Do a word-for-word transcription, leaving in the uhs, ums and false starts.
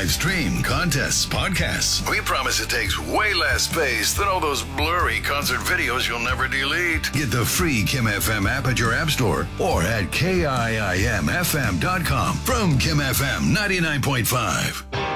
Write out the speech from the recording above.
live stream, contests, podcasts. We promise it takes way less space than all those blurry concert videos you'll never delete. Get the free Kim F M app at your app store or at K I I M F M dot com from Kim F M ninety-nine point five.